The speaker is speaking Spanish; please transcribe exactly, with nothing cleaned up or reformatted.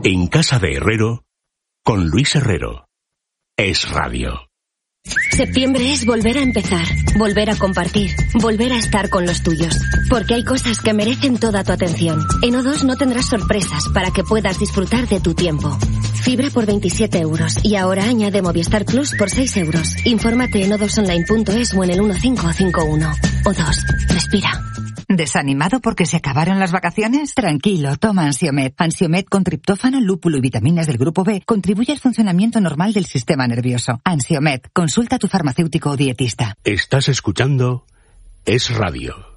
En casa de Herrero, con Luis Herrero. Es Radio. Septiembre es volver a empezar, volver a compartir, volver a estar con los tuyos. Porque hay cosas que merecen toda tu atención. En O dos no tendrás sorpresas para que puedas disfrutar de tu tiempo. Fibra por veintisiete euros y ahora añade Movistar Plus por seis euros. Infórmate en o dos online punto es o en el uno cinco cinco uno. O dos, respira. ¿Desanimado porque se acabaron las vacaciones? Tranquilo, toma Ansiomed. Ansiomed con triptófano, lúpulo y vitaminas del grupo B contribuye al funcionamiento normal del sistema nervioso. Ansiomed, consulta a tu farmacéutico o dietista. Estás escuchando Es Radio.